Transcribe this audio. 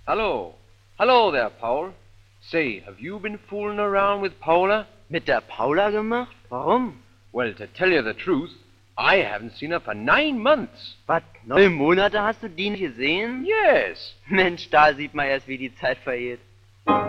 Hallo. Hello there, Paul. Say, have you been fooling around with Paula? Mit der Paula gemacht? Warum? Well, to tell you the truth, I haven't seen her for 9 months. Was, 9 Monate hast du die nicht gesehen? Yes. Mensch, da sieht man erst, wie die Zeit vergeht.